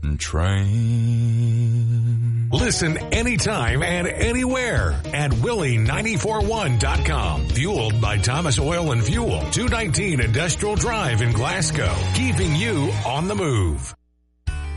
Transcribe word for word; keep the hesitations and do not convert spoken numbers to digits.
train. Listen anytime and anywhere at Willie nine four one dot com. Fueled by Thomas Oil and Fuel, two nineteen Industrial Drive in Glasgow. Keeping you on the move.